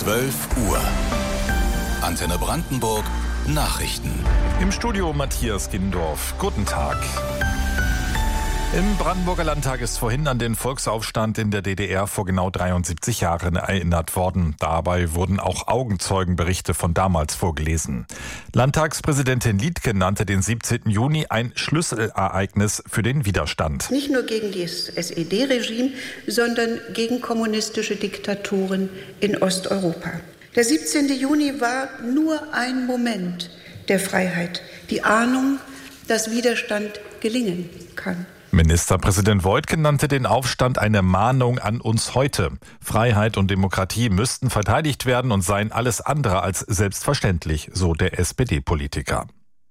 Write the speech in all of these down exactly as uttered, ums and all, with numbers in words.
zwölf Uhr. Antenne Brandenburg Nachrichten. Im Studio Matthias Gindorf. Guten Tag. Im Brandenburger Landtag ist vorhin an den Volksaufstand in der D D R vor genau dreiundsiebzig Jahren erinnert worden. Dabei wurden auch Augenzeugenberichte von damals vorgelesen. Landtagspräsidentin Liedtke nannte den siebzehnten Juni ein Schlüsselereignis für den Widerstand. Nicht nur gegen das S E D-Regime, sondern gegen kommunistische Diktaturen in Osteuropa. Der siebzehnte Juni war nur ein Moment der Freiheit, die Ahnung, dass Widerstand gelingen kann. Ministerpräsident Woidke nannte den Aufstand eine Mahnung an uns heute. Freiheit und Demokratie müssten verteidigt werden und seien alles andere als selbstverständlich, so der S P D-Politiker.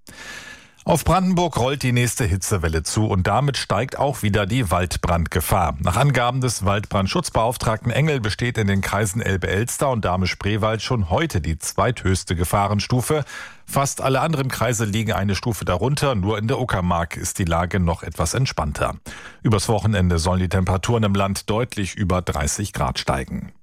Auf Brandenburg rollt die nächste Hitzewelle zu und damit steigt auch wieder die Waldbrandgefahr. Nach Angaben des Waldbrandschutzbeauftragten Engel besteht in den Kreisen Elbe-Elster und Dahme-Spreewald schon heute die zweithöchste Gefahrenstufe. Fast alle anderen Kreise liegen eine Stufe darunter, nur in der Uckermark ist die Lage noch etwas entspannter. Übers Wochenende sollen die Temperaturen im Land deutlich über dreißig Grad steigen.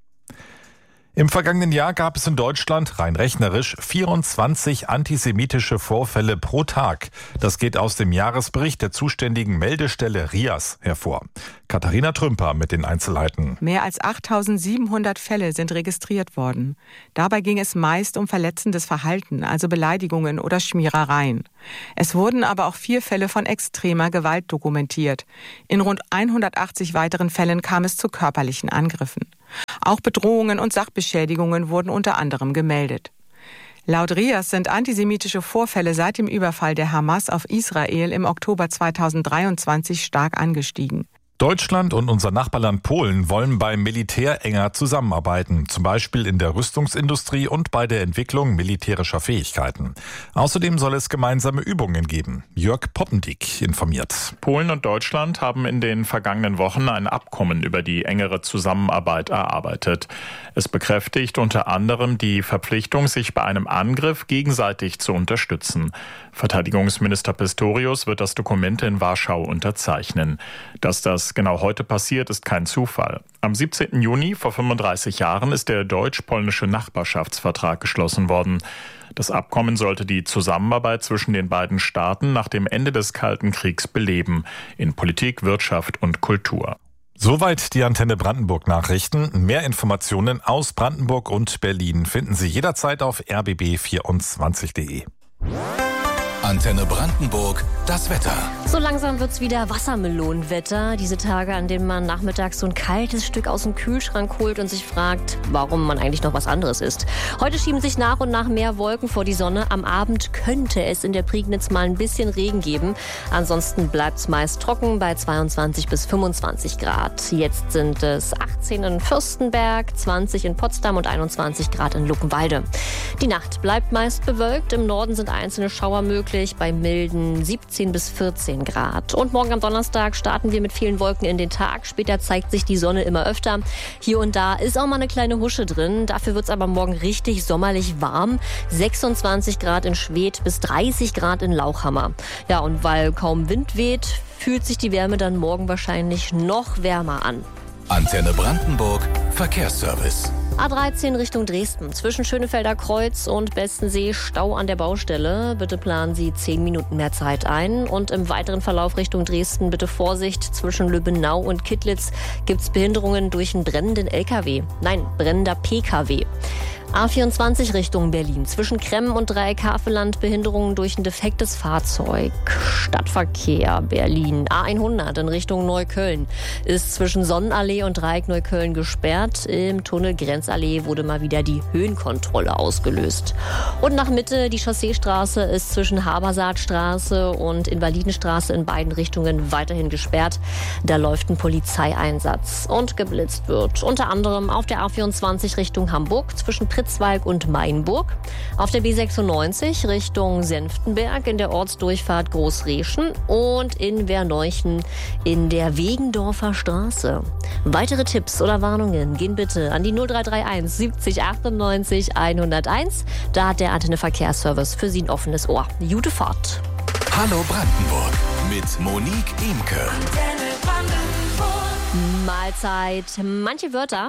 Im vergangenen Jahr gab es in Deutschland, rein rechnerisch, vierundzwanzig antisemitische Vorfälle pro Tag. Das geht aus dem Jahresbericht der zuständigen Meldestelle R I A S hervor. Katharina Trümper mit den Einzelheiten. Mehr als achttausendsiebenhundert Fälle sind registriert worden. Dabei ging es meist um verletzendes Verhalten, also Beleidigungen oder Schmierereien. Es wurden aber auch vier Fälle von extremer Gewalt dokumentiert. In rund hundertachtzig weiteren Fällen kam es zu körperlichen Angriffen. Auch Bedrohungen und Sachbeschädigungen wurden unter anderem gemeldet. Laut R I A S sind antisemitische Vorfälle seit dem Überfall der Hamas auf Israel im Oktober zweitausenddreiundzwanzig stark angestiegen. Deutschland und unser Nachbarland Polen wollen beim Militär enger zusammenarbeiten, zum Beispiel in der Rüstungsindustrie und bei der Entwicklung militärischer Fähigkeiten. Außerdem soll es gemeinsame Übungen geben. Jörg Poppendick informiert. Polen und Deutschland haben in den vergangenen Wochen ein Abkommen über die engere Zusammenarbeit erarbeitet. Es bekräftigt unter anderem die Verpflichtung, sich bei einem Angriff gegenseitig zu unterstützen. Verteidigungsminister Pistorius wird das Dokument in Warschau unterzeichnen. Dass das genau heute passiert, ist kein Zufall. Am siebzehnten Juni vor fünfunddreißig Jahren ist der deutsch-polnische Nachbarschaftsvertrag geschlossen worden. Das Abkommen sollte die Zusammenarbeit zwischen den beiden Staaten nach dem Ende des Kalten Kriegs beleben, in Politik, Wirtschaft und Kultur. Soweit die Antenne Brandenburg Nachrichten. Mehr Informationen aus Brandenburg und Berlin finden Sie jederzeit auf r b b vierundzwanzig punkt de. Antenne Brandenburg, das Wetter. So langsam wird's wieder Wassermelonenwetter. Diese Tage, an denen man nachmittags so ein kaltes Stück aus dem Kühlschrank holt und sich fragt, warum man eigentlich noch was anderes isst. Heute schieben sich nach und nach mehr Wolken vor die Sonne. Am Abend könnte es in der Prignitz mal ein bisschen Regen geben. Ansonsten bleibt's meist trocken bei zweiundzwanzig bis fünfundzwanzig Grad. Jetzt sind es achtzehn in Fürstenberg, zwanzig in Potsdam und einundzwanzig Grad in Luckenwalde. Die Nacht bleibt meist bewölkt. Im Norden sind einzelne Schauer möglich. Bei milden siebzehn bis vierzehn Grad. Und morgen am Donnerstag starten wir mit vielen Wolken in den Tag. Später zeigt sich die Sonne immer öfter. Hier und da ist auch mal eine kleine Husche drin. Dafür wird es aber morgen richtig sommerlich warm. sechsundzwanzig Grad in Schwedt bis dreißig Grad in Lauchhammer. Ja, und weil kaum Wind weht, fühlt sich die Wärme dann morgen wahrscheinlich noch wärmer an. Antenne Brandenburg Verkehrsservice. A dreizehn Richtung Dresden. Zwischen Schönefelder Kreuz und Bestensee Stau an der Baustelle. Bitte planen Sie zehn Minuten mehr Zeit ein. Und im weiteren Verlauf Richtung Dresden bitte Vorsicht. Zwischen Lübbenau und Kittlitz gibt es Behinderungen durch einen brennenden L K W. Nein, brennender P K W. A vierundzwanzig Richtung Berlin. Zwischen Kremmen und Dreieck Havelland Behinderungen durch ein defektes Fahrzeug. Stadtverkehr Berlin. A hundert in Richtung Neukölln ist zwischen Sonnenallee und Dreieck Neukölln gesperrt. Im Tunnel Grenzallee wurde mal wieder die Höhenkontrolle ausgelöst. Und nach Mitte die Chausseestraße ist zwischen Habersaatstraße und Invalidenstraße in beiden Richtungen weiterhin gesperrt. Da läuft ein Polizeieinsatz und geblitzt wird. Unter anderem auf der A vierundzwanzig Richtung Hamburg zwischen Pritzwalk und Mainburg. Auf der B sechsundneunzig Richtung Senftenberg in der Ortsdurchfahrt Großreschen und in Werneuchen in der Wegendorfer Straße. Weitere Tipps oder Warnungen gehen bitte an die null drei drei eins siebzig achtundneunzig hunderteins. Da hat der Antenne Verkehrsservice für Sie ein offenes Ohr. Gute Fahrt. Hallo Brandenburg mit Monique Imke. Mahlzeit. Manche Wörter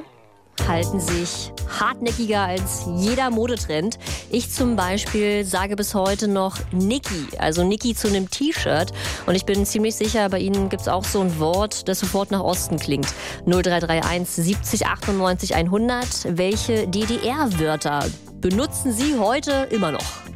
halten sich hartnäckiger als jeder Modetrend. Ich zum Beispiel sage bis heute noch Niki, also Niki zu einem T-Shirt. Und ich bin ziemlich sicher, bei Ihnen gibt es auch so ein Wort, das sofort nach Osten klingt. null drei drei eins siebzig achtundneunzig hundert. Welche D D R-Wörter benutzen Sie heute immer noch?